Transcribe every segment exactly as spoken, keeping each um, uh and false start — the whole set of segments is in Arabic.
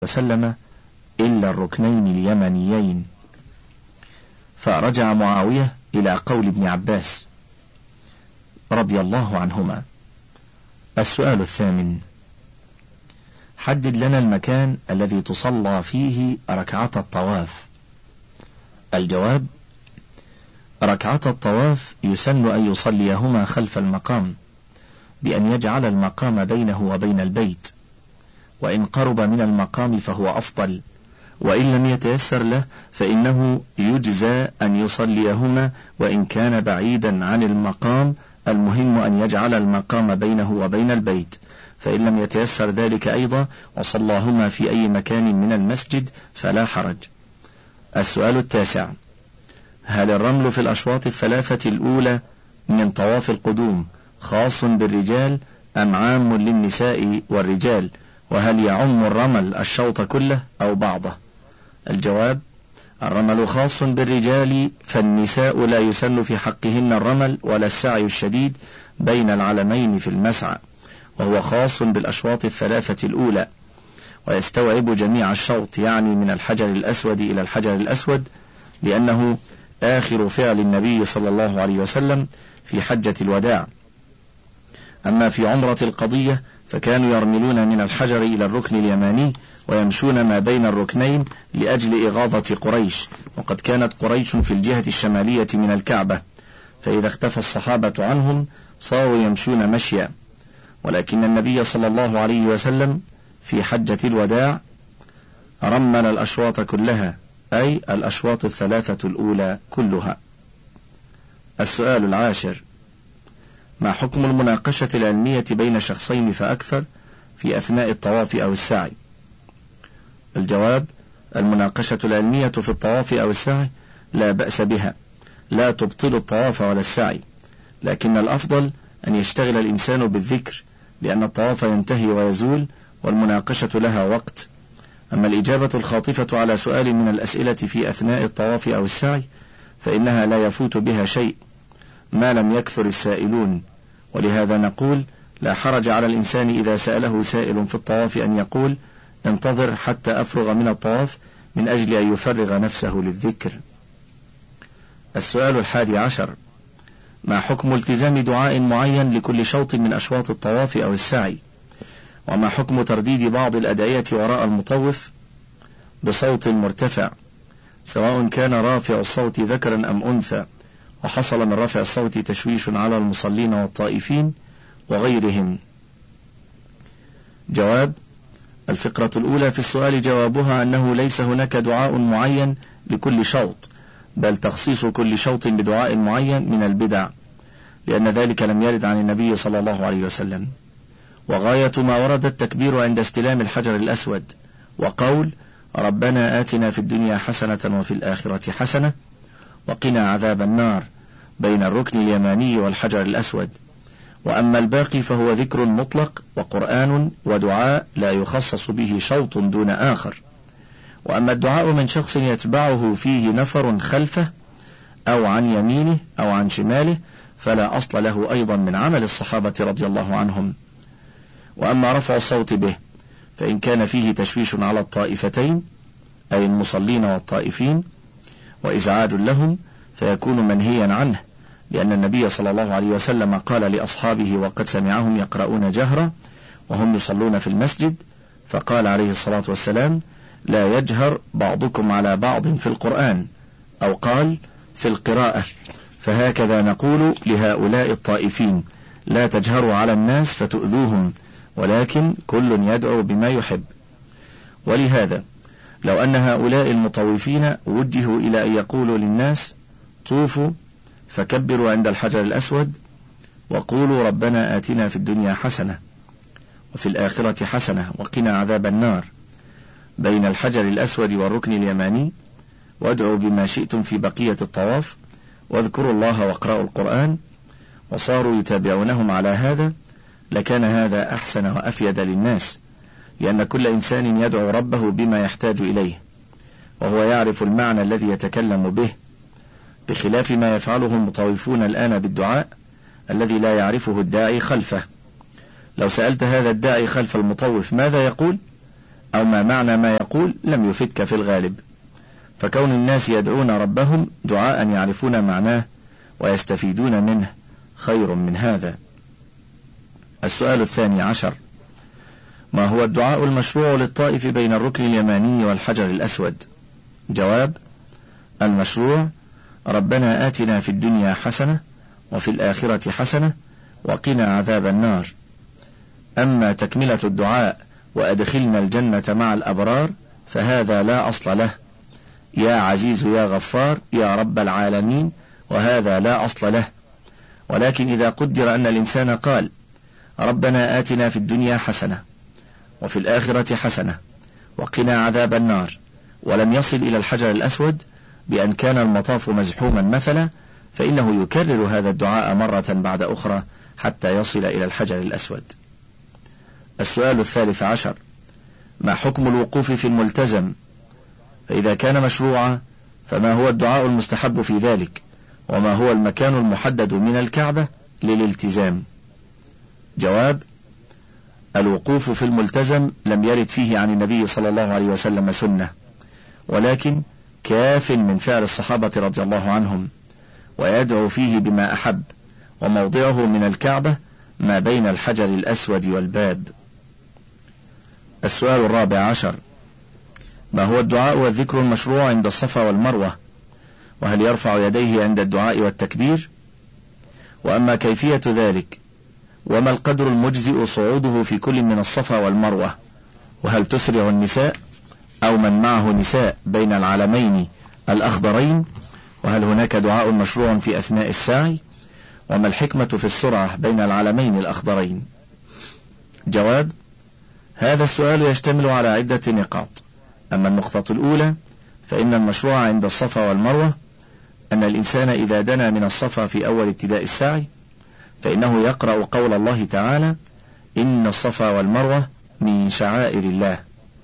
وسلم إلا الركنين اليمنيين. فرجع معاوية إلى قول ابن عباس رضي الله عنهما. السؤال الثامن: حدد لنا المكان الذي تصلى فيه ركعة الطواف. الجواب: ركعة الطواف يسن أن يصليهما خلف المقام، بأن يجعل المقام بينه وبين البيت، وإن قرب من المقام فهو أفضل، وإن لم يتيسر له فإنه يجزى أن يصليهما وإن كان بعيدا عن المقام، المهم أن يجعل المقام بينه وبين البيت، فإن لم يتيسر ذلك أيضا وصلاهما في أي مكان من المسجد فلا حرج. السؤال التاسع: هل الرمل في الأشواط الثلاثة الأولى من طواف القدوم خاص بالرجال أم عام للنساء والرجال؟ وهل يعم الرمل الشوط كله أو بعضه؟ الجواب: الرمل خاص بالرجال، فالنساء لا يسن في حقهن الرمل ولا السعي الشديد بين العلمين في المسعى، وهو خاص بالأشواط الثلاثة الأولى، ويستوعب جميع الشوط، يعني من الحجر الأسود إلى الحجر الأسود، لأنه آخر فعل النبي صلى الله عليه وسلم في حجة الوداع. أما في عمرة القضية فكانوا يرملون من الحجر إلى الركن اليماني ويمشون ما بين الركنين لأجل إغاظة قريش، وقد كانت قريش في الجهة الشمالية من الكعبة، فإذا اختفى الصحابة عنهم صاروا يمشون مشيا. ولكن النبي صلى الله عليه وسلم في حجة الوداع رمل الأشواط كلها، أي الأشواط الثلاثة الأولى كلها. السؤال العاشر: ما حكم المناقشة العلمية بين شخصين فأكثر في أثناء الطواف أو السعي؟ الجواب: المناقشة العلمية في الطواف أو السعي لا بأس بها، لا تبطل الطواف ولا السعي، لكن الأفضل أن يشتغل الإنسان بالذكر، لأن الطواف ينتهي ويزول والمناقشة لها وقت. أما الإجابة الخاطفة على سؤال من الأسئلة في أثناء الطواف أو السعي فإنها لا يفوت بها شيء ما لم يكثر السائلون، ولهذا نقول: لا حرج على الإنسان إذا سأله سائل في الطواف أن يقول: انتظر حتى أفرغ من الطواف، من أجل أن يفرغ نفسه للذكر. السؤال الحادي عشر: ما حكم التزام دعاء معين لكل شوط من أشواط الطواف أو السعي؟ وما حكم ترديد بعض الأدعية وراء المطوف بصوت مرتفع، سواء كان رافع الصوت ذكرا أم أنثى، وحصل من رفع الصوت تشويش على المصلين والطائفين وغيرهم؟ جواب: الفقرة الأولى في السؤال جوابها أنه ليس هناك دعاء معين لكل شوط، بل تخصيص كل شوط بدعاء معين من البدع، لأن ذلك لم يرد عن النبي صلى الله عليه وسلم. وغاية ما ورد التكبير عند استلام الحجر الأسود، وقول: ربنا آتنا في الدنيا حسنة وفي الآخرة حسنة وقنا عذاب النار، بين الركن اليماني والحجر الأسود. وأما الباقي فهو ذكر مطلق وقرآن ودعاء لا يخصص به شوط دون آخر. وأما الدعاء من شخص يتبعه فيه نفر خلفه أو عن يمينه أو عن شماله فلا أصل له أيضا من عمل الصحابة رضي الله عنهم. وأما رفع الصوت به فإن كان فيه تشويش على الطائفتين، أي المصلين والطائفين، وإزعاج لهم، فيكون منهيا عنه، لأن النبي صلى الله عليه وسلم قال لأصحابه وقد سمعهم يقرؤون جهرا وهم يصلون في المسجد، فقال عليه الصلاة والسلام: لا يجهر بعضكم على بعض في القرآن، أو قال في القراءة. فهكذا نقول لهؤلاء الطائفين: لا تجهروا على الناس فتؤذوهم، ولكن كل يدعو بما يحب. ولهذا لو أن هؤلاء المطوفين وجهوا إلى أن يقولوا للناس: طوفوا فكبروا عند الحجر الأسود وقولوا ربنا آتنا في الدنيا حسنة وفي الآخرة حسنة وقنا عذاب النار، بين الحجر الأسود والركن اليماني، وادعوا بما شئتم في بقية الطواف، واذكروا الله واقرأوا القرآن، وصاروا يتابعونهم على هذا، لكان هذا أحسن وأفيد للناس، لأن كل إنسان يدعو ربه بما يحتاج إليه، وهو يعرف المعنى الذي يتكلم به، بخلاف ما يفعله المطوفون الآن بالدعاء الذي لا يعرفه الداعي خلفه. لو سألت هذا الداعي خلف المطوف ماذا يقول، أو ما معنى ما يقول لم يفدك في الغالب، فكون الناس يدعون ربهم دعاء يعرفون معناه ويستفيدون منه خير من هذا. السؤال الثاني عشر: ما هو الدعاء المشروع للطائف بين الركن اليماني والحجر الأسود؟ جواب: المشروع: ربنا آتنا في الدنيا حسنة وفي الآخرة حسنة وقنا عذاب النار. أما تكملة الدعاء وأدخلنا الجنة مع الأبرار فهذا لا أصل له، يا عزيز يا غفار يا رب العالمين، وهذا لا أصل له. ولكن إذا قدر أن الإنسان قال ربنا آتنا في الدنيا حسنة وفي الآخرة حسنة وقنا عذاب النار، ولم يصل إلى الحجر الأسود بأن كان المطاف مزحوما مثلا، فإنه يكرر هذا الدعاء مرة بعد أخرى حتى يصل إلى الحجر الأسود. السؤال الثالث عشر: ما حكم الوقوف في الملتزم؟ فإذا كان مشروعا فما هو الدعاء المستحب في ذلك؟ وما هو المكان المحدد من الكعبة للالتزام؟ جواب: الوقوف في الملتزم لم يرد فيه عن النبي صلى الله عليه وسلم سنة، ولكن كاف من فعل الصحابة رضي الله عنهم، ويدعو فيه بما أحب، وموضعه من الكعبة ما بين الحجر الأسود والباب. السؤال الرابع عشر: ما هو الدعاء والذكر المشروع عند الصفا والمروة؟ وهل يرفع يديه عند الدعاء والتكبير؟ وأما كيفية ذلك؟ وما القدر المجزئ صعوده في كل من الصفا والمروة؟ وهل تسرع النساء أو من معه نساء بين العلمين الأخضرين؟ وهل هناك دعاء مشروع في أثناء السعي؟ وما الحكمة في السرعة بين العلمين الأخضرين؟ جواب: هذا السؤال يشتمل على عدة نقاط. أما النقطة الأولى فإن المشروع عند الصفا والمروة أن الإنسان إذا دنا من الصفا في أول ابتداء السعي فإنه يقرأ قول الله تعالى: إن الصفا والمروة من شعائر الله،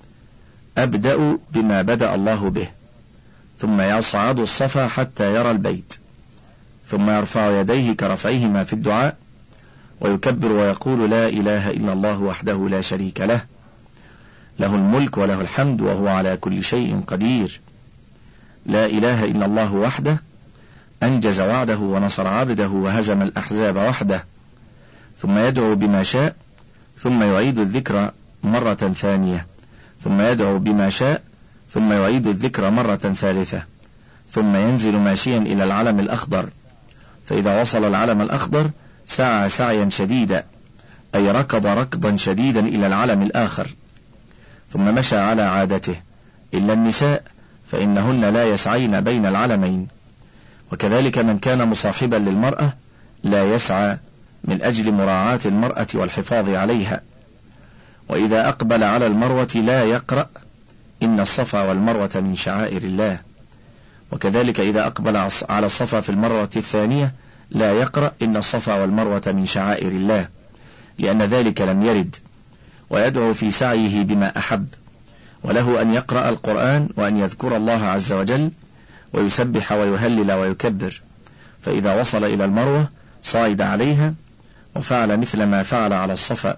أبدأ بما بدأ الله به، ثم يصعد الصفا حتى يرى البيت، ثم يرفع يديه كرفعهما في الدعاء، ويكبر ويقول: لا إله إلا الله وحده لا شريك له، له الملك وله الحمد وهو على كل شيء قدير، لا إله إلا الله وحده أنجز وعده ونصر عبده وهزم الأحزاب وحده. ثم يدعو بما شاء، ثم يعيد الذكر مرة ثانية، ثم يدعو بما شاء، ثم يعيد الذكر مرة ثالثة، ثم ينزل ماشيا إلى العلم الأخضر، فإذا وصل العلم الأخضر سعى سعيا شديدا، أي ركض ركضا شديدا إلى العلم الآخر، ثم مشى على عادته، إلا النساء فإنهن لا يسعين بين العلمين، وكذلك من كان مصاحبا للمرأة لا يسعى من أجل مراعاة المرأة والحفاظ عليها. وإذا أقبل على المروة لا يقرأ إن الصفا والمروة من شعائر الله، وكذلك إذا أقبل على الصفا في المرة الثانية لا يقرأ إن الصفا والمروة من شعائر الله، لأن ذلك لم يرد. ويدعو في سعيه بما أحب، وله أن يقرأ القرآن وأن يذكر الله عز وجل ويسبح ويهلل ويكبر، فإذا وصل إلى المروة صعد عليها وفعل مثل ما فعل على الصفا.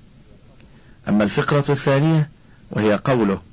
أما الفقرة الثانية وهي قوله: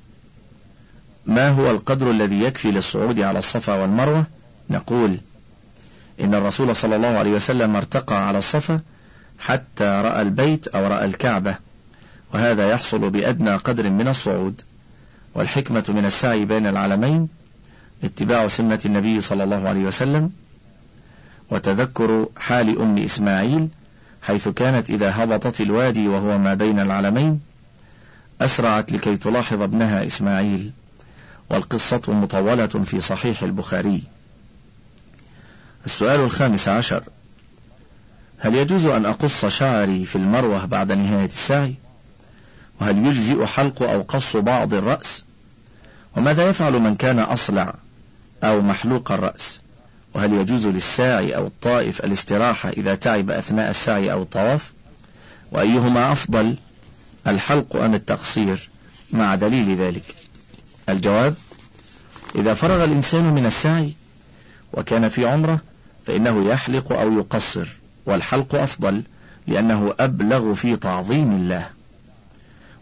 ما هو القدر الذي يكفي للصعود على الصفا والمروة؟ نقول: إن الرسول صلى الله عليه وسلم ارتقى على الصفا حتى رأى البيت أو رأى الكعبة، وهذا يحصل بأدنى قدر من الصعود. والحكمة من السعي بين العلمين اتباع سنة النبي صلى الله عليه وسلم، وتذكر حال أم إسماعيل حيث كانت إذا هبطت الوادي وهو ما بين العلمين أسرعت لكي تلاحظ ابنها إسماعيل، والقصة مطولة في صحيح البخاري. السؤال الخامس عشر: هل يجوز أن أقص شعري في المروة بعد نهاية السعي؟ وهل يجزئ حلق أو قص بعض الرأس؟ وماذا يفعل من كان أصلع أو محلوق الرأس؟ وهل يجوز للساعي أو الطائف الاستراحة إذا تعب أثناء السعي أو الطواف؟ وأيهما أفضل، الحلق أم التقصير، مع دليل ذلك؟ الجواب: إذا فرغ الإنسان من السعي وكان في عمره فإنه يحلق أو يقصر، والحلق أفضل لأنه أبلغ في تعظيم الله.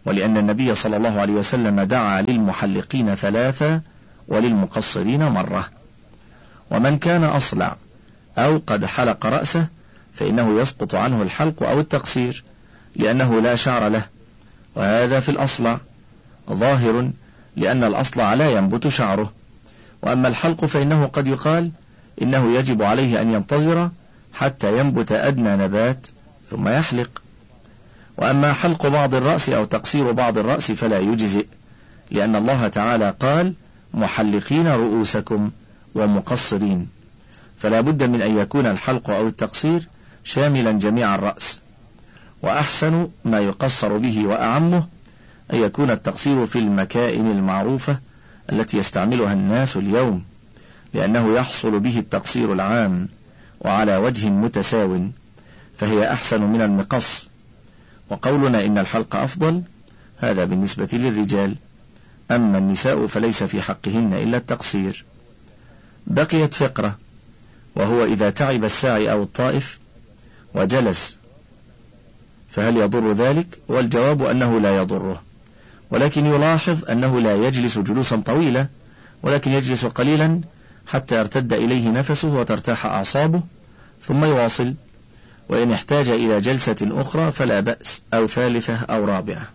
ولأن النبي صلى الله عليه وسلم دعا للمحلقين ثلاثة وللمقصرين مرة. ومن كان أصلع أو قد حلق رأسه فإنه يسقط عنه الحلق أو التقصير لأنه لا شعر له، وهذا في الأصلع ظاهر لأن الأصلع لا ينبت شعره. وأما الحلق فإنه قد يقال إنه يجب عليه أن ينتظر حتى ينبت أدنى نبات ثم يحلق. وأما حلق بعض الرأس أو تقصير بعض الرأس فلا يجزئ، لأن الله تعالى قال محلقين رؤوسكم ومقصرين، فلا بد من أن يكون الحلق أو التقصير شاملا جميع الرأس. وأحسن ما يقصر به وأعمه أن يكون التقصير في المكائن المعروفة التي يستعملها الناس اليوم، لأنه يحصل به التقصير العام وعلى وجه متساو، فهي أحسن من المقص. وقولنا إن الحلق أفضل هذا بالنسبة للرجال، أما النساء فليس في حقهن إلا التقصير. بقيت فقرة، وهو إذا تعب الساعي أو الطائف وجلس فهل يضر ذلك؟ والجواب أنه لا يضره، ولكن يلاحظ أنه لا يجلس جلوسا طويلة، ولكن يجلس قليلا حتى يرتد إليه نفسه وترتاح أعصابه ثم يواصل، وإن احتاج إلى جلسة أخرى فلا بأس، أو ثالثة أو رابعة.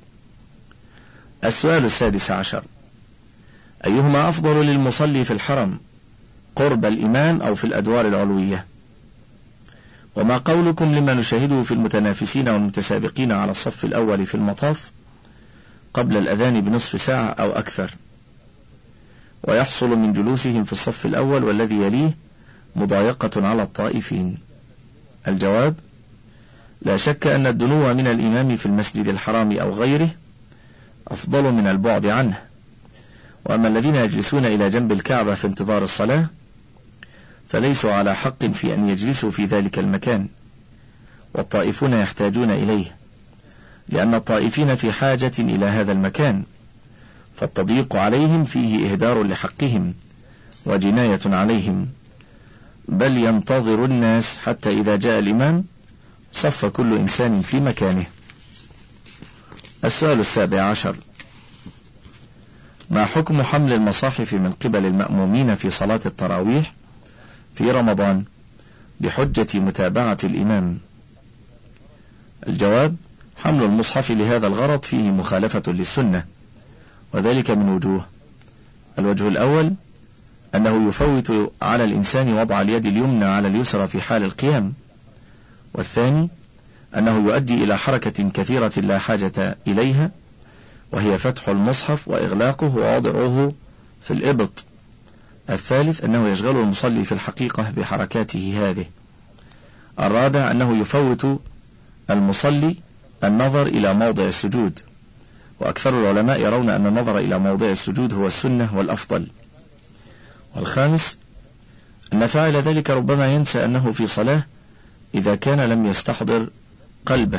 السؤال السادس عشر: أيهما أفضل للمصلي في الحرم، قرب الإمام أو في الأدوار العلوية؟ وما قولكم لما نشاهده في المتنافسين والمتسابقين على الصف الأول في المطاف قبل الأذان بنصف ساعة أو أكثر، ويحصل من جلوسهم في الصف الأول والذي يليه مضايقة على الطائفين؟ الجواب: لا شك أن الدنو من الإمام في المسجد الحرام أو غيره أفضل من البعد عنه. وأما الذين يجلسون إلى جنب الكعبة في انتظار الصلاة فليسوا على حق في أن يجلسوا في ذلك المكان، والطائفون يحتاجون إليه، لأن الطائفين في حاجة إلى هذا المكان، فالتضييق عليهم فيه إهدار لحقهم وجناية عليهم، بل ينتظر الناس حتى إذا جاء الإمام صف كل إنسان في مكانه. السؤال السابع عشر: ما حكم حمل المصاحف من قبل المأمومين في صلاة التراويح في رمضان بحجة متابعة الإمام؟ الجواب: حمل المصحف لهذا الغرض فيه مخالفة للسنة، وذلك من وجوه. الوجه الأول أنه يفوت على الإنسان وضع اليد اليمنى على اليسرى في حال القيام، والثاني أنه يؤدي إلى حركة كثيرة لا حاجة إليها، وهي فتح المصحف وإغلاقه ووضعه في الإبط. الثالث أنه يشغل المصلي في الحقيقة بحركاته هذه. الرابع أنه يفوت المصلي النظر إلى موضع السجود، وأكثر العلماء يرون أن النظر إلى موضع السجود هو السنة والأفضل. والخامس أن فاعل ذلك ربما ينسى أنه في صلاة إذا كان لم يستحضر قلبه،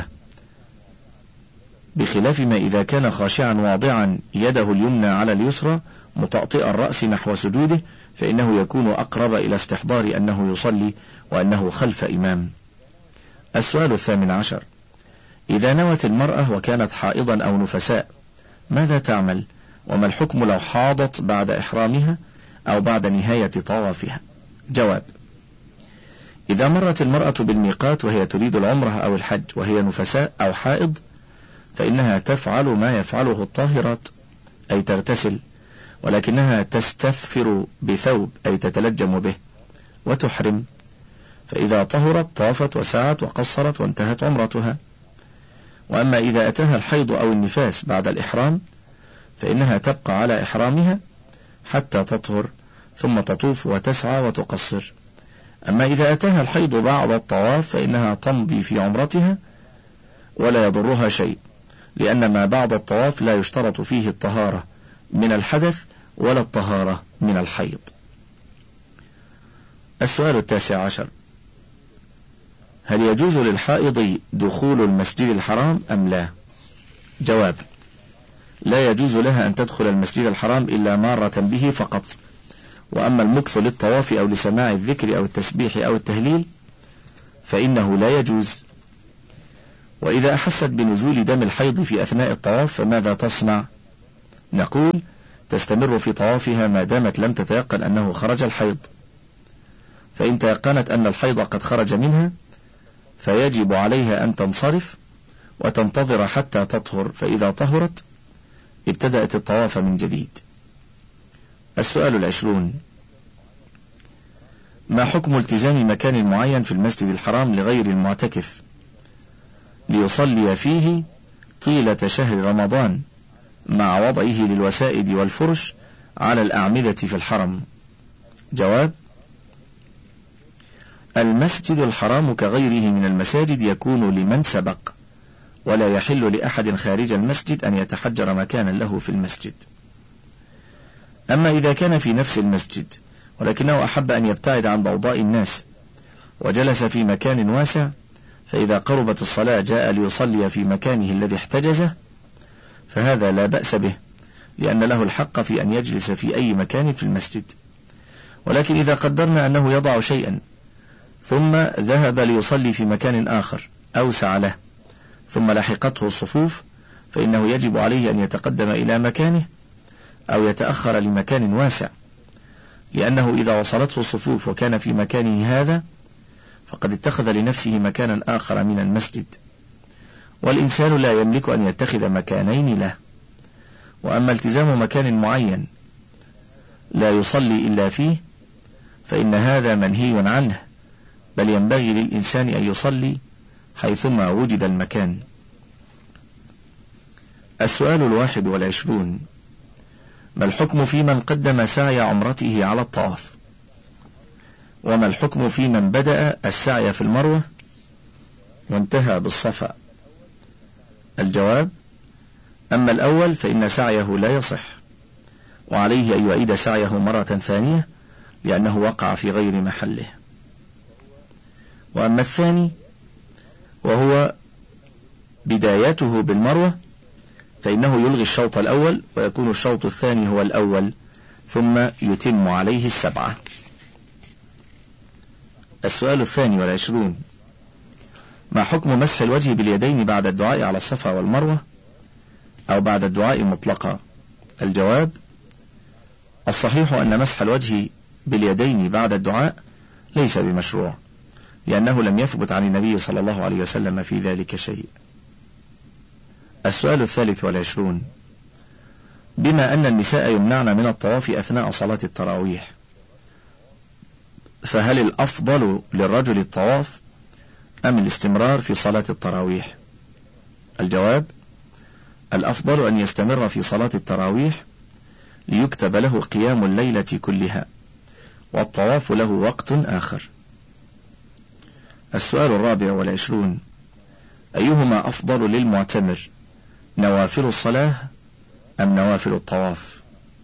بخلاف ما إذا كان خاشعا واضعا يده اليمنى على اليسرى مطأطئ الرأس نحو سجوده، فإنه يكون أقرب إلى استحضار أنه يصلي وأنه خلف إمام. السؤال الثامن عشر: إذا نوت المرأة وكانت حائضا أو نفساء ماذا تعمل؟ وما الحكم لو حاضت بعد إحرامها أو بعد نهاية طوافها؟ جواب: إذا مرت المرأة بالميقات وهي تريد العمرة أو الحج وهي نفساء أو حائض فإنها تفعل ما يفعله الطاهرات، أي تغتسل، ولكنها تستثفر بثوب أي تتلجم به وتحرم، فإذا طهرت طافت وسعت وقصرت وانتهت عمرتها. وأما إذا أتاها الحيض أو النفاس بعد الإحرام فإنها تبقى على إحرامها حتى تطهر ثم تطوف وتسعى وتقصر. أما إذا أتاها الحيض بعد الطواف فإنها تمضي في عمرتها ولا يضرها شيء، لأن ما بعد الطواف لا يشترط فيه الطهارة من الحدث ولا الطهارة من الحيض. السؤال التاسع عشر: هل يجوز للحائض دخول المسجد الحرام أم لا؟ جواب: لا يجوز لها أن تدخل المسجد الحرام إلا مارة به فقط. وأما المكث للطواف أو لسماع الذكر أو التسبيح أو التهليل فإنه لا يجوز. وإذا أحست بنزول دم الحيض في أثناء الطواف فماذا تصنع؟ نقول تستمر في طوافها ما دامت لم تتيقن أنه خرج الحيض، فإن تيقنت أن الحيض قد خرج منها فيجب عليها أن تنصرف وتنتظر حتى تطهر، فإذا طهرت ابتدأت الطواف من جديد. السؤال العشرون: ما حكم التزام مكان معين في المسجد الحرام لغير المعتكف ليصلي فيه طيلة شهر رمضان مع وضعه للوسائد والفرش على الأعمدة في الحرم؟ جواب: المسجد الحرام كغيره من المساجد يكون لمن سبق، ولا يحل لأحد خارج المسجد أن يتحجر مكانا له في المسجد. أما إذا كان في نفس المسجد ولكنه أحب أن يبتعد عن ضوضاء الناس وجلس في مكان واسع، فإذا قربت الصلاة جاء ليصلي في مكانه الذي احتجزه، فهذا لا بأس به، لأن له الحق في أن يجلس في أي مكان في المسجد. ولكن إذا قدرنا أنه يضع شيئا ثم ذهب ليصلي في مكان آخر أوسع له ثم لحقته الصفوف، فإنه يجب عليه أن يتقدم إلى مكانه أو يتأخر لمكان واسع، لأنه إذا وصلته الصفوف وكان في مكانه هذا فقد اتخذ لنفسه مكانا آخر من المسجد، والإنسان لا يملك أن يتخذ مكانين له. وأما التزام مكان معين لا يصلي إلا فيه فإن هذا منهي عنه، بل ينبغي للإنسان أن يصلي حيثما وجد المكان. السؤال الواحد والعشرون: ما الحكم في من قدم سعي عمرته على الطواف؟ وما الحكم في من بدأ السعي في المروة وانتهى بالصفا؟ الجواب: أما الأول فإن سعيه لا يصح، وعليه أن يعيد سعيه مرة ثانية لأنه وقع في غير محله. وأما الثاني وهو بدايته بالمروة فإنه يلغي الشوط الأول ويكون الشوط الثاني هو الأول، ثم يتم عليه السبعة. السؤال الثاني والعشرون: ما حكم مسح الوجه باليدين بعد الدعاء على الصفا والمروة أو بعد الدعاء مطلقا؟ الجواب: الصحيح أن مسح الوجه باليدين بعد الدعاء ليس بمشروع، لأنه لم يثبت عن النبي صلى الله عليه وسلم في ذلك شيء. السؤال الثالث والعشرون: بما أن النساء يمنعن من الطواف أثناء صلاة التراويح، فهل الأفضل للرجل الطواف أم الاستمرار في صلاة التراويح؟ الجواب: الأفضل أن يستمر في صلاة التراويح ليكتب له قيام الليلة كلها، والطواف له وقت آخر. السؤال الرابع والعشرون: أيهما أفضل للمعتمر، نوافل الصلاة أم نوافل الطواف؟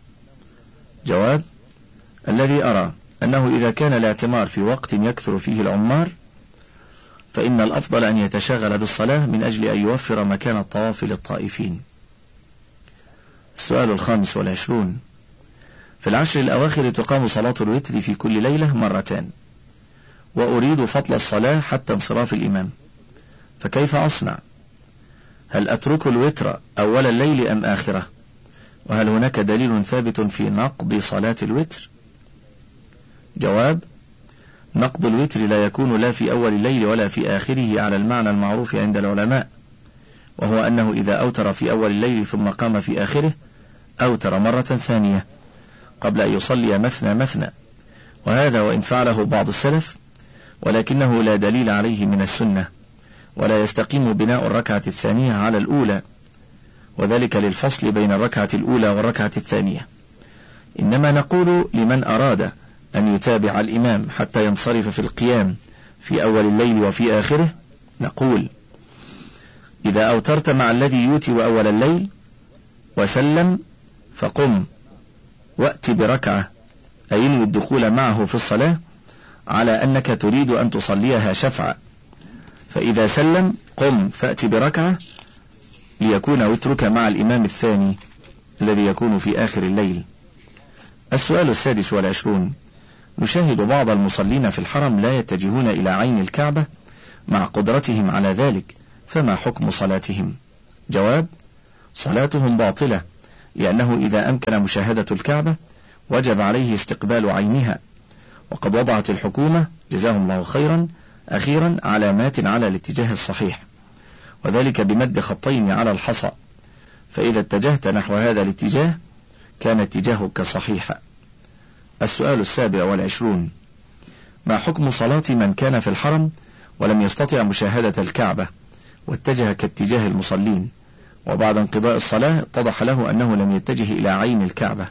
جواب: الذي أرى أنه إذا كان الاعتمار في وقت يكثر فيه العمار فإن الأفضل أن يتشغل بالصلاة من أجل أن يوفر مكان الطواف للطائفين. السؤال الخامس والعشرون: في العشر الأواخر تقام صلاة الوتر في كل ليلة مرتان، وأريد فضل الصلاة حتى انصراف الإمام، فكيف أصنع؟ هل أترك الوتر أول الليل أم آخره؟ وهل هناك دليل ثابت في نقض صلاة الوتر؟ جواب: نقض الوتر لا يكون لا في أول الليل ولا في آخره على المعنى المعروف عند العلماء، وهو أنه إذا أوتر في أول الليل ثم قام في آخره أوتر مرة ثانية قبل أن يصلي مثنى مثنى، وهذا وإن فعله بعض السلف ولكنه لا دليل عليه من السنة، ولا يستقيم بناء الركعة الثانية على الأولى، وذلك للفصل بين الركعة الأولى والركعة الثانية. إنما نقول لمن أراد أن يتابع الإمام حتى ينصرف في القيام في أول الليل وفي آخره، نقول: إذا أوترت مع الذي يوتر أول الليل وسلم فقم وأت بركعة، أي ينوي الدخول معه في الصلاة على أنك تريد أن تصليها شفعا، فإذا سلم قم فأت بركعة ليكون وترك مع الإمام الثاني الذي يكون في آخر الليل. السؤال السادس والعشرون: نشاهد بعض المصلين في الحرم لا يتجهون إلى عين الكعبة مع قدرتهم على ذلك، فما حكم صلاتهم؟ جواب: صلاتهم باطلة، لأنه إذا أمكن مشاهدة الكعبة وجب عليه استقبال عينها، وقد وضعت الحكومة جزاهم الله خيرا أخيرا علامات على الاتجاه الصحيح، وذلك بمد خطين على الحصى، فإذا اتجهت نحو هذا الاتجاه كان اتجاهك صحيحا. السؤال السابع والعشرون: ما حكم صلاة من كان في الحرم ولم يستطع مشاهدة الكعبة واتجه كاتجاه المصلين، وبعد انقضاء الصلاة اتضح له أنه لم يتجه إلى عين الكعبة،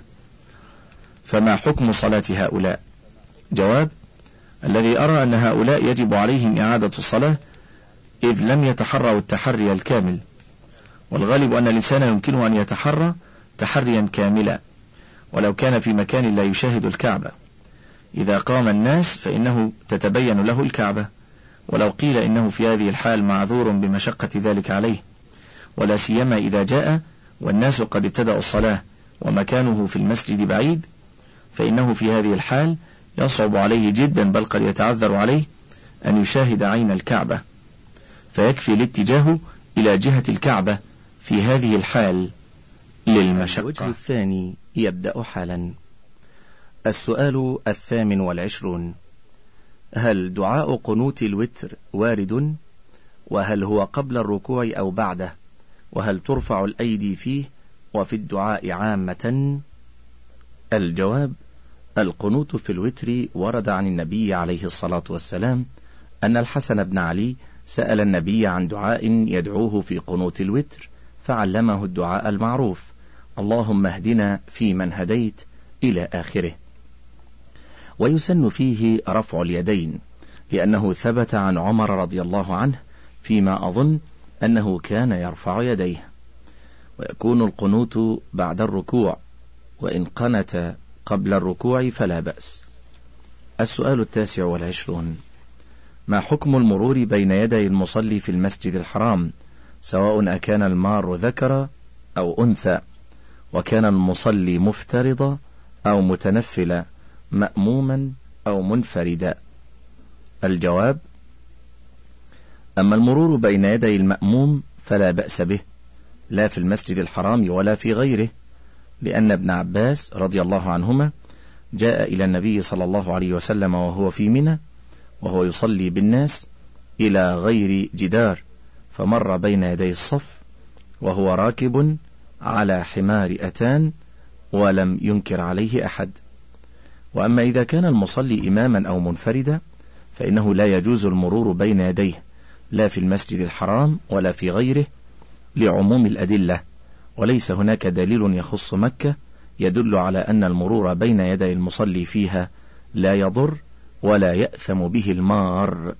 فما حكم صلاة هؤلاء؟ جواب: الذي أرى أن هؤلاء يجب عليهم إعادة الصلاة، إذ لم يتحروا التحري الكامل، والغالب أن الإنسان يمكنه أن يتحرى تحريا كاملا ولو كان في مكان لا يشاهد الكعبة. إذا قام الناس فإنه تتبين له الكعبة، ولو قيل إنه في هذه الحال معذور بمشقة ذلك عليه، ولا سيما إذا جاء والناس قد ابتدأوا الصلاة ومكانه في المسجد بعيد، فإنه في هذه الحال يصعب عليه جدا، بل قد يتعذر عليه أن يشاهد عين الكعبة، فيكفي الاتجاه إلى جهة الكعبة في هذه الحال للمشقة. الوجه الثاني يبدأ حالا. السؤال الثامن والعشرون: هل دعاء قنوت الوتر وارد؟ وهل هو قبل الركوع أو بعده؟ وهل ترفع الأيدي فيه وفي الدعاء عامة؟ الجواب: القنوت في الوتر ورد عن النبي عليه الصلاة والسلام أن الحسن بن علي سأل النبي عن دعاء يدعوه في قنوت الوتر، فعلمه الدعاء المعروف: اللهم اهدنا فيمن هديت إلى آخره. ويسن فيه رفع اليدين، لأنه ثبت عن عمر رضي الله عنه فيما أظن أنه كان يرفع يديه. ويكون القنوت بعد الركوع، وإن قنت قبل الركوع فلا بأس. السؤال التاسع والعشرون: ما حكم المرور بين يدي المصلي في المسجد الحرام، سواء أكان المار ذكر أو أنثى، وكان المصلي مفترضا أو متنفلا، مأموما أو منفردا؟ الجواب: أما المرور بين يدي المأموم فلا بأس به، لا في المسجد الحرام ولا في غيره، لأن ابن عباس رضي الله عنهما جاء إلى النبي صلى الله عليه وسلم وهو في منى وهو يصلي بالناس إلى غير جدار، فمر بين يدي الصف وهو راكب على حمار أتان ولم ينكر عليه أحد. وأما إذا كان المصلي إماما أو منفردا فإنه لا يجوز المرور بين يديه، لا في المسجد الحرام ولا في غيره، لعموم الأدلة، وليس هناك دليل يخص مكة يدل على أن المرور بين يدي المصلي فيها لا يضر ولا يأثم به المار.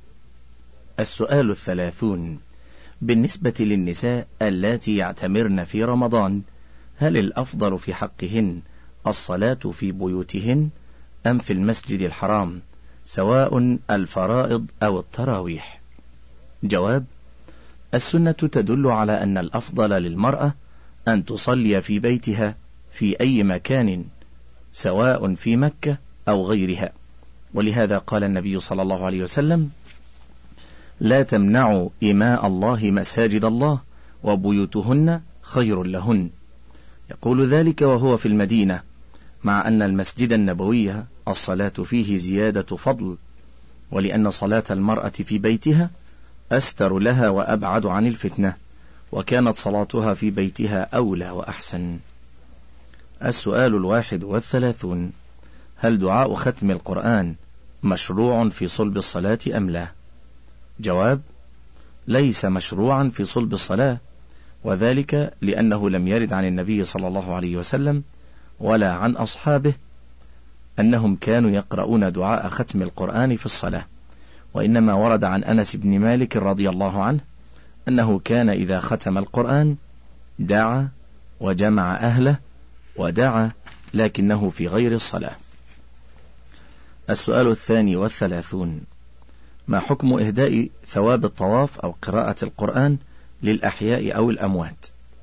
السؤال الثلاثون: بالنسبة للنساء اللاتي يعتمرن في رمضان، هل الأفضل في حقهن الصلاة في بيوتهن أم في المسجد الحرام، سواء الفرائض أو التراويح؟ جواب: السنة تدل على أن الأفضل للمرأة أن تصلي في بيتها في أي مكان، سواء في مكة أو غيرها، ولهذا قال النبي صلى الله عليه وسلم: لا تمنعوا إماء الله مساجد الله وبيوتهن خير لهن. يقول ذلك وهو في المدينة، مع أن المسجد النبوي الصلاة فيه زيادة فضل، ولأن صلاة المرأة في بيتها أستر لها وأبعد عن الفتنة، وكانت صلاتها في بيتها أولى وأحسن. السؤال الواحد والثلاثون: هل دعاء ختم القرآن مشروع في صلب الصلاة أم لا؟ جواب: ليس مشروعا في صلب الصلاة، وذلك لأنه لم يرد عن النبي صلى الله عليه وسلم ولا عن أصحابه أنهم كانوا يقرؤون دعاء ختم القرآن في الصلاة، وإنما ورد عن أنس بن مالك رضي الله عنه أنه كان إذا ختم القرآن دعا وجمع أهله ودعا، لكنه في غير الصلاة. السؤال الثاني والثلاثون: ما حكم إهداء ثواب الطواف أو قراءة القرآن للأحياء أو الأموات؟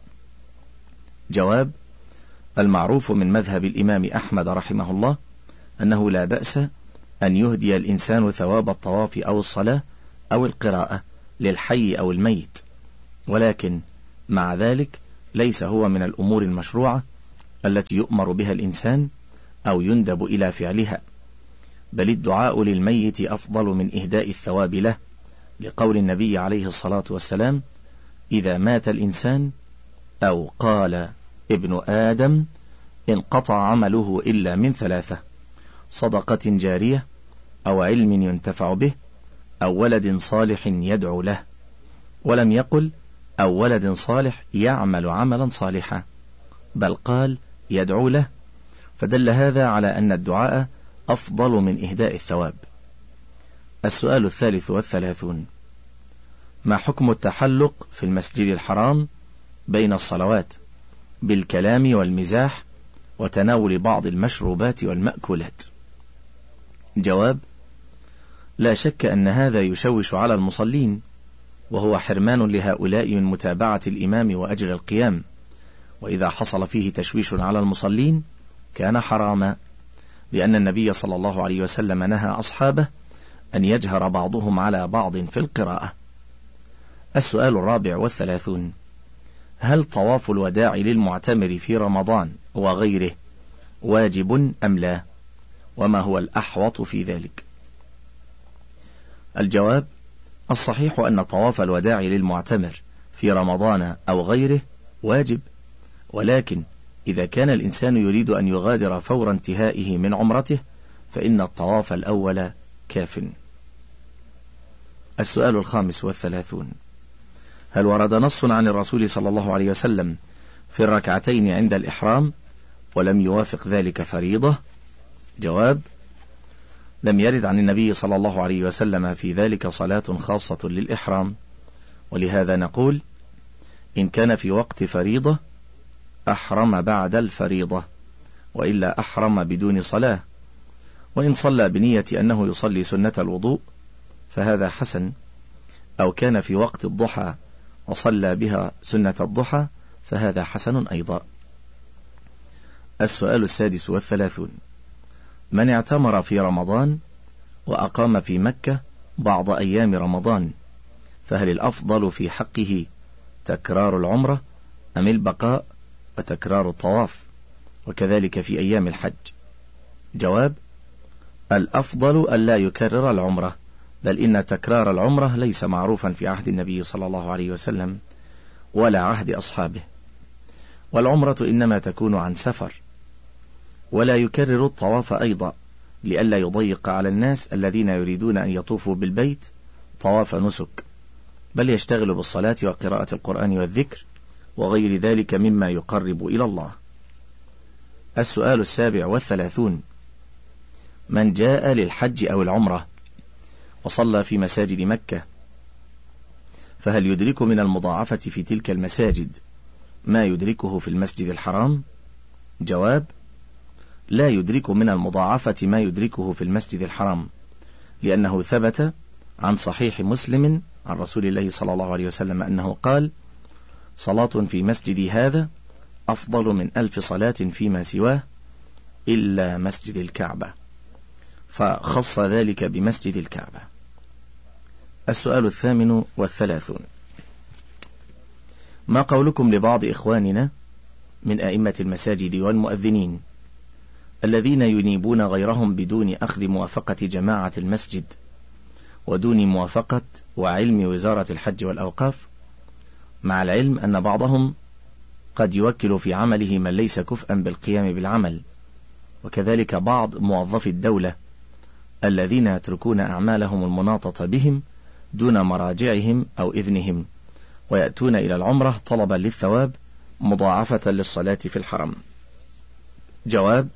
جواب: المعروف من مذهب الإمام أحمد رحمه الله أنه لا بأس أن يهدي الإنسان ثواب الطواف أو الصلاة أو القراءة للحي أو الميت، ولكن مع ذلك ليس هو من الأمور المشروعة التي يؤمر بها الإنسان أو يندب إلى فعلها، بل الدعاء للميت أفضل من إهداء الثواب له، لقول النبي عليه الصلاة والسلام: إذا مات الإنسان أو قال ابن آدم انقطع عمله إلا من ثلاثة: صدقة جارية، أو علم ينتفع به، أو ولد صالح يدعو له. ولم يقل أو ولد صالح يعمل عملا صالحا، بل قال يدعو له، فدل هذا على أن الدعاء أفضل من إهداء الثواب. السؤال الثالث والثلاثون: ما حكم التحلق في المسجد الحرام بين الصلوات بالكلام والمزاح وتناول بعض المشروبات والمأكولات؟ جواب: لا شك أن هذا يشوش على المصلين، وهو حرمان لهؤلاء من متابعة الإمام وأجر القيام، وإذا حصل فيه تشويش على المصلين كان حراما، لأن النبي صلى الله عليه وسلم نهى أصحابه أن يجهر بعضهم على بعض في القراءة. السؤال الرابع والثلاثون: هل طواف الوداع للمعتمر في رمضان وغيره واجب أم لا؟ وما هو الأحوط في ذلك؟ الجواب: الصحيح أن طواف الوداع للمعتمر في رمضان أو غيره واجب، ولكن إذا كان الإنسان يريد أن يغادر فور انتهائه من عمرته فإن الطواف الأول كاف. السؤال الخامس والثلاثون: هل ورد نص عن الرسول صلى الله عليه وسلم في الركعتين عند الإحرام ولم يوافق ذلك فريضة؟ جواب: لم يرد عن النبي صلى الله عليه وسلم في ذلك صلاة خاصة للإحرام، ولهذا نقول: إن كان في وقت فريضة أحرم بعد الفريضة، وإلا أحرم بدون صلاة، وإن صلى بنية أنه يصلي سنة الوضوء فهذا حسن، أو كان في وقت الضحى وصلى بها سنة الضحى فهذا حسن أيضا. السؤال السادس والثلاثون: من اعتمر في رمضان وأقام في مكة بعض أيام رمضان فهل الأفضل في حقه تكرار العمرة أم البقاء وتكرار الطواف، وكذلك في أيام الحج؟ جواب: الأفضل ألا يكرر العمرة، بل إن تكرار العمرة ليس معروفا في عهد النبي صلى الله عليه وسلم ولا عهد أصحابه، والعمرة إنما تكون عن سفر، ولا يكرر الطواف أيضا لئلا يضيق على الناس الذين يريدون أن يطوفوا بالبيت طواف نسك، بل يشتغل بالصلاة وقراءة القرآن والذكر وغير ذلك مما يقرب إلى الله. السؤال السابع والثلاثون: من جاء للحج أو العمرة وصلى في مساجد مكة فهل يدرك من المضاعفة في تلك المساجد ما يدركه في المسجد الحرام؟ جواب: لا يدرك من المضاعفة ما يدركه في المسجد الحرام، لأنه ثبت عن صحيح مسلم عن رسول الله صلى الله عليه وسلم أنه قال: صلاة في مسجدي هذا أفضل من ألف صلاة فيما سواه إلا مسجد الكعبة، فخص ذلك بمسجد الكعبة. السؤال الثامن والثلاثون: ما قولكم لبعض إخواننا من أئمة المساجد والمؤذنين الذين ينيبون غيرهم بدون أخذ موافقة جماعة المسجد ودون موافقة وعلم وزارة الحج والأوقاف، مع العلم أن بعضهم قد يوكل في عمله من ليس كفءا بالقيام بالعمل، وكذلك بعض موظفي الدولة الذين يتركون أعمالهم المناطة بهم دون مراجعهم أو إذنهم، ويأتون إلى العمرة طلبا للثواب مضاعفة للصلاة في الحرم؟ جواب: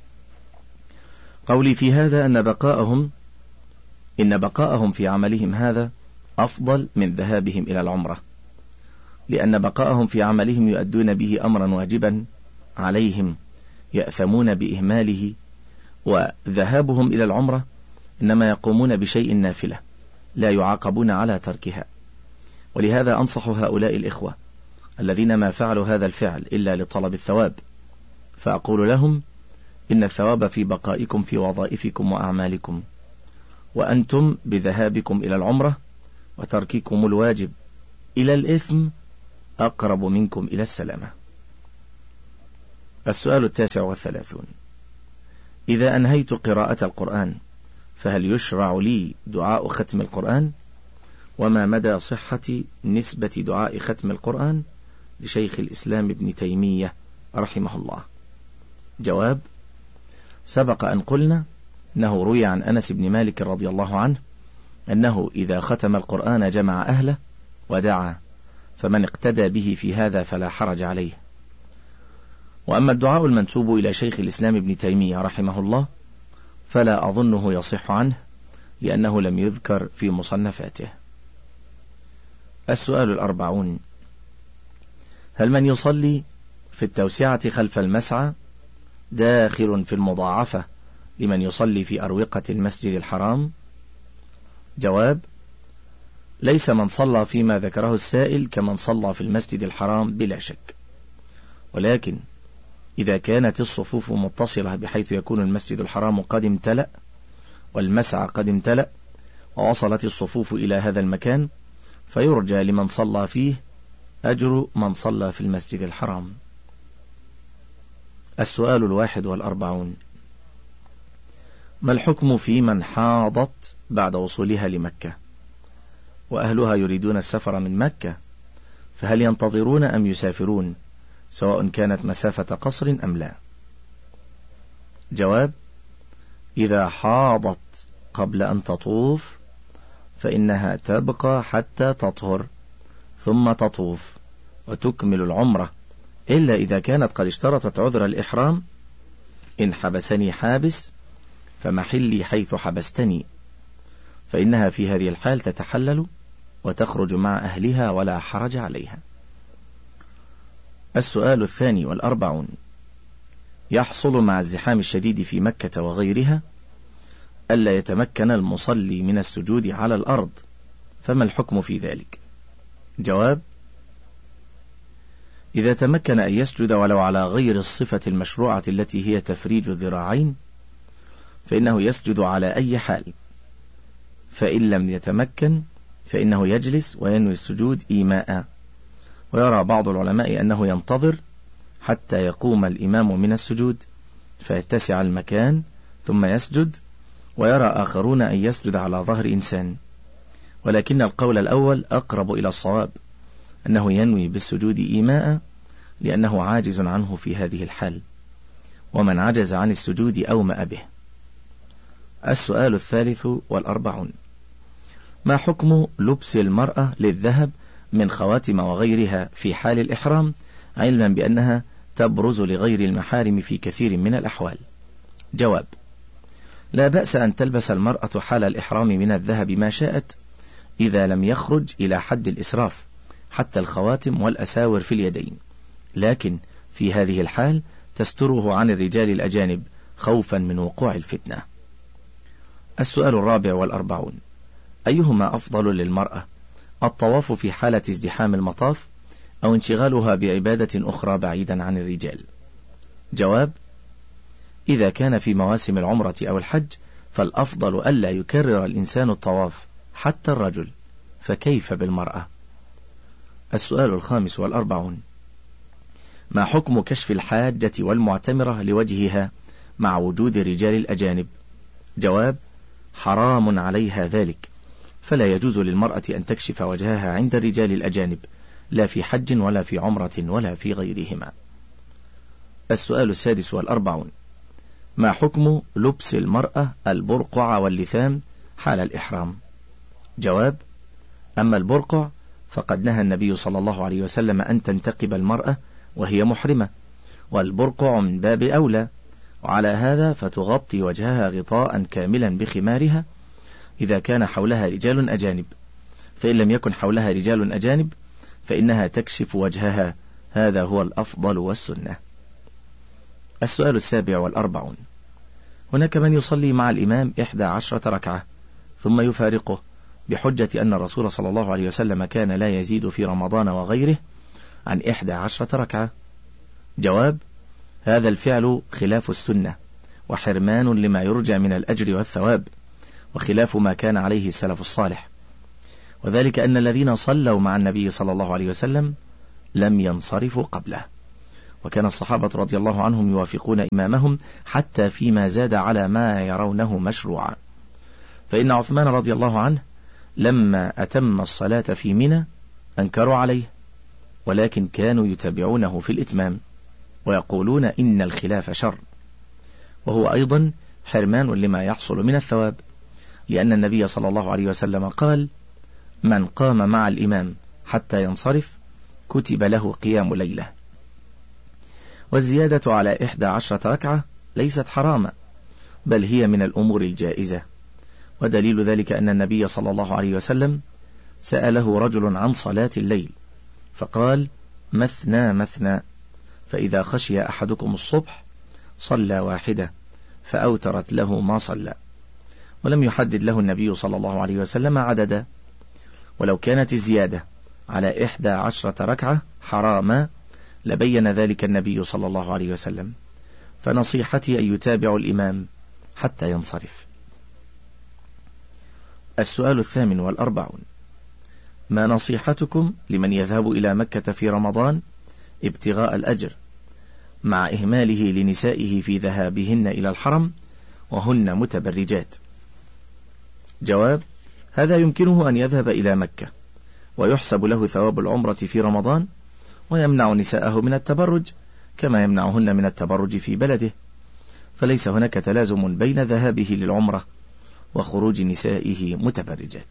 قولي في هذا أن بقاءهم إن بقاءهم في عملهم هذا أفضل من ذهابهم إلى العمرة، لأن بقاءهم في عملهم يؤدون به أمرا واجبا عليهم يأثمون بإهماله، وذهابهم إلى العمرة إنما يقومون بشيء نافلة لا يعاقبون على تركها. ولهذا أنصح هؤلاء الإخوة الذين ما فعلوا هذا الفعل إلا لطلب الثواب، فأقول لهم: إن الثواب في بقائكم في وظائفكم وأعمالكم، وأنتم بذهابكم إلى العمرة وترككم الواجب إلى الإثم أقرب منكم إلى السلامة. السؤال التاسع والثلاثون: إذا أنهيت قراءة القرآن فهل يشرع لي دعاء ختم القرآن؟ وما مدى صحة نسبة دعاء ختم القرآن لشيخ الإسلام ابن تيمية رحمه الله؟ جواب: سبق أن قلنا أنه روي عن أنس بن مالك رضي الله عنه أنه إذا ختم القرآن جمع أهله ودعا، فمن اقتدى به في هذا فلا حرج عليه. وأما الدعاء المنسوب إلى شيخ الإسلام ابن تيمية رحمه الله فلا أظنه يصح عنه، لأنه لم يذكر في مصنفاته. السؤال الأربعون: هل من يصلي في التوسعة خلف المسعى داخل في المضاعفة لمن يصلي في أروقة المسجد الحرام؟ جواب: ليس من صلى فيما ذكره السائل كمن صلى في المسجد الحرام بلا شك، ولكن إذا كانت الصفوف متصلة بحيث يكون المسجد الحرام قد امتلأ والمسعى قد امتلأ ووصلت الصفوف إلى هذا المكان، فيرجى لمن صلى فيه أجر من صلى في المسجد الحرام. السؤال الواحد والأربعون: ما الحكم في من حاضت بعد وصولها لمكة وأهلها يريدون السفر من مكة، فهل ينتظرون أم يسافرون، سواء كانت مسافة قصر أم لا؟ جواب: إذا حاضت قبل أن تطوف فإنها تبقى حتى تطهر ثم تطوف وتكمل العمرة، إلا إذا كانت قد اشترطت عذر الإحرام: إن حبسني حابس فمحلي حيث حبستني، فإنها في هذه الحال تتحلل وتخرج مع أهلها ولا حرج عليها. السؤال الثاني والأربعون: يحصل مع الزحام الشديد في مكة وغيرها ألا يتمكن المصلي من السجود على الأرض، فما الحكم في ذلك؟ جواب: إذا تمكن أن يسجد ولو على غير الصفة المشروعة التي هي تفريج الذراعين فإنه يسجد على أي حال، فإن لم يتمكن فإنه يجلس وينوي السجود إيماء. ويرى بعض العلماء أنه ينتظر حتى يقوم الإمام من السجود فيتسع المكان ثم يسجد، ويرى آخرون أن يسجد على ظهر إنسان، ولكن القول الأول أقرب إلى الصواب، أنه ينوي بالسجود إيماء لأنه عاجز عنه في هذه الحال، ومن عجز عن السجود أومأ به. السؤال الثالث والأربعون: ما حكم لبس المرأة للذهب من خواتم وغيرها في حال الإحرام، علما بأنها تبرز لغير المحارم في كثير من الأحوال؟ جواب: لا بأس أن تلبس المرأة حال الإحرام من الذهب ما شاءت، إذا لم يخرج إلى حد الإسراف، حتى الخواتم والأساور في اليدين، لكن في هذه الحال تستره عن الرجال الأجانب خوفا من وقوع الفتنة. السؤال الرابع والأربعون: أيهما أفضل للمرأة، الطواف في حالة ازدحام المطاف أو انشغالها بعبادة أخرى بعيدا عن الرجال؟ جواب: إذا كان في مواسم العمرة أو الحج فالأفضل ألا يكرر الإنسان الطواف حتى الرجل، فكيف بالمرأة؟ السؤال الخامس والأربعون: ما حكم كشف الحاجة والمعتمرة لوجهها مع وجود الرجال الأجانب؟ جواب: حرام عليها ذلك، فلا يجوز للمرأة أن تكشف وجهها عند الرجال الأجانب، لا في حج ولا في عمرة ولا في غيرهما. السؤال السادس والأربعون: ما حكم لبس المرأة البرقع واللثام حال الإحرام؟ جواب: أما البرقع فقد نهى النبي صلى الله عليه وسلم أن تنتقب المرأة وهي محرمة، والبرقع من باب أولى، وعلى هذا فتغطي وجهها غطاء كاملا بخمارها إذا كان حولها رجال أجانب، فإن لم يكن حولها رجال أجانب فإنها تكشف وجهها، هذا هو الأفضل والسنة. السؤال السابع والأربعون: هناك من يصلي مع الإمام إحدى عشرة ركعة ثم يفارقه بحجة أن الرسول صلى الله عليه وسلم كان لا يزيد في رمضان وغيره عن إحدى عشرة ركعة. جواب: هذا الفعل خلاف السنة وحرمان لما يرجى من الأجر والثواب، وخلاف ما كان عليه السلف الصالح، وذلك أن الذين صلوا مع النبي صلى الله عليه وسلم لم ينصرفوا قبله، وكان الصحابة رضي الله عنهم يوافقون إمامهم حتى فيما زاد على ما يرونه مشروعا. فإن عثمان رضي الله عنه لما أتم الصلاة في منى أنكروا عليه، ولكن كانوا يتابعونه في الإتمام ويقولون إن الخلاف شر، وهو أيضا حرمان لما يحصل من الثواب، لأن النبي صلى الله عليه وسلم قال: من قام مع الإمام حتى ينصرف كتب له قيام ليلة. والزيادة على إحدى عشرة ركعة ليست حراما، بل هي من الأمور الجائزة، ودليل ذلك أن النبي صلى الله عليه وسلم سأله رجل عن صلاة الليل فقال: مثنى مثنى، فإذا خشي أحدكم الصبح صلى واحدة فأوترت له ما صلى، ولم يحدد له النبي صلى الله عليه وسلم عددا. ولو كانت الزيادة على إحدى عشرة ركعة حراما لبين ذلك النبي صلى الله عليه وسلم، فنصيحتي أن يتابعوا الإمام حتى ينصرف. السؤال الثامن والأربعون: ما نصيحتكم لمن يذهب إلى مكة في رمضان ابتغاء الأجر مع إهماله لنسائه في ذهابهن إلى الحرم وهن متبرجات؟ جواب: هذا يمكنه أن يذهب إلى مكة ويحسب له ثواب العمرة في رمضان، ويمنع نساءه من التبرج كما يمنعهن من التبرج في بلده، فليس هناك تلازم بين ذهابه للعمرة وخروج نسائه متبرجات.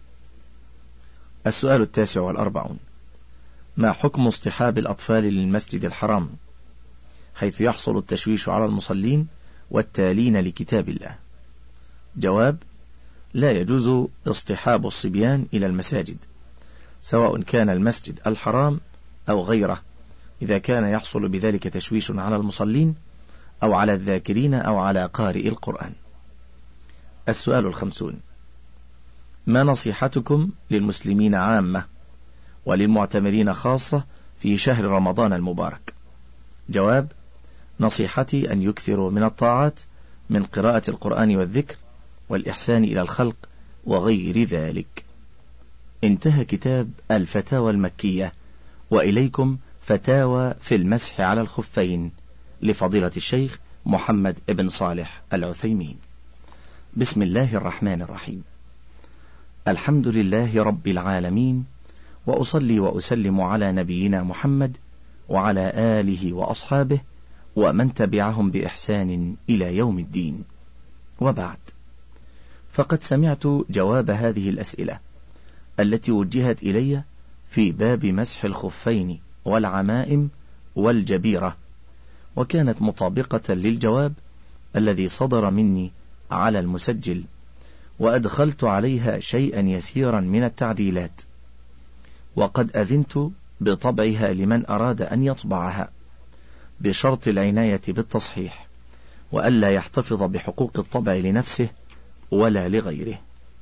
السؤال التاسع والأربعون: ما حكم اصطحاب الأطفال للمسجد الحرام حيث يحصل التشويش على المصلين والتالين لكتاب الله؟ جواب: لا يجوز اصطحاب الصبيان إلى المساجد، سواء كان المسجد الحرام أو غيره، إذا كان يحصل بذلك تشويش على المصلين أو على الذاكرين أو على قارئ القرآن. السؤال الخمسون: ما نصيحتكم للمسلمين عامة وللمعتمرين خاصة في شهر رمضان المبارك؟ جواب: نصيحتي أن يكثروا من الطاعات من قراءة القرآن والذكر والإحسان إلى الخلق وغير ذلك. انتهى كتاب الفتاوى المكية، وإليكم فتاوى في المسح على الخفين لفضيلة الشيخ محمد بن صالح العثيمين. بسم الله الرحمن الرحيم. الحمد لله رب العالمين، وأصلي وأسلم على نبينا محمد وعلى آله وأصحابه ومن تبعهم بإحسان إلى يوم الدين، وبعد، فقد سمعت جواب هذه الأسئلة التي وجهت إلي في باب مسح الخفين والعمائم والجبيرة، وكانت مطابقة للجواب الذي صدر مني على المسجل، وأدخلت عليها شيئا يسيرا من التعديلات، وقد أذنت بطبعها لمن أراد أن يطبعها بشرط العناية بالتصحيح، وألا يحتفظ بحقوق الطبع لنفسه ولا لغيره.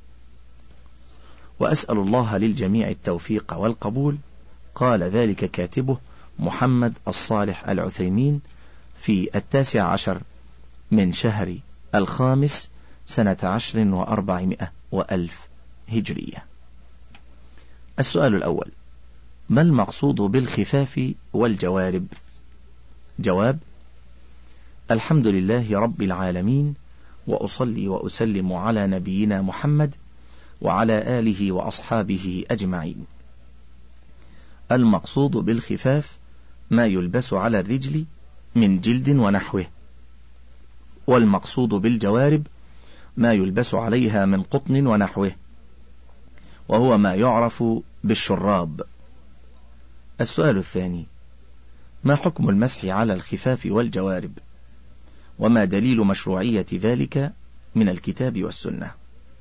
وأسأل الله للجميع التوفيق والقبول. قال ذلك كاتبه محمد الصالح العثيمين في التاسع عشر من شهر الخامس سنة عشر وأربعمائة وألف هجرية. السؤال الأول: ما المقصود بالخفاف والجوارب؟ جواب: الحمد لله رب العالمين، وأصلي وأسلم على نبينا محمد وعلى آله وأصحابه أجمعين. المقصود بالخفاف ما يلبس على الرجل من جلد ونحوه، والمقصود بالجوارب ما يلبس عليها من قطن ونحوه، وهو ما يعرف بالشراب. السؤال الثاني: ما حكم المسح على الخفاف والجوارب، وما دليل مشروعية ذلك من الكتاب والسنة؟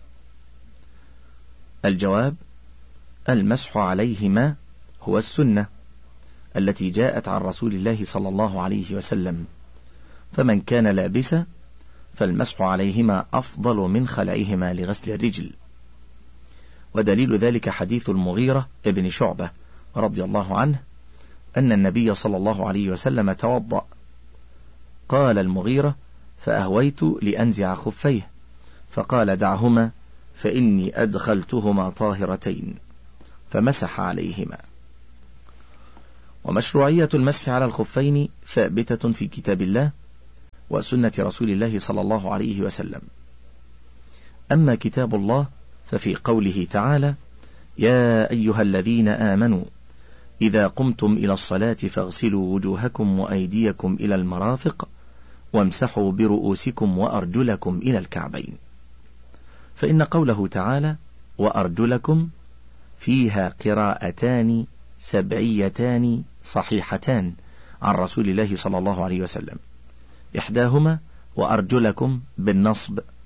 الجواب: المسح عليهما هو السنة التي جاءت عن رسول الله صلى الله عليه وسلم، فمن كان لابسا فالمسح عليهما أفضل من خلعهما لغسل الرجل. ودليل ذلك حديث المغيرة ابن شعبة رضي الله عنه أن النبي صلى الله عليه وسلم توضأ. قال المغيرة: فأهويت لأنزع خفيه، فقال: دعهما فإني أدخلتهما طاهرتين، فمسح عليهما. ومشروعية المسح على الخفين ثابتة في كتاب الله وسنة رسول الله صلى الله عليه وسلم. أما كتاب الله ففي قوله تعالى: يا أيها الذين آمنوا إذا قمتم إلى الصلاة فاغسلوا وجوهكم وأيديكم إلى المرافق وامسحوا برؤوسكم وأرجلكم إلى الكعبين. فإن قوله تعالى وأرجلكم فيها قراءتان سبعيتان صحيحتان عن رسول الله صلى الله عليه وسلم، إحداهما وأرجلكم بالنصب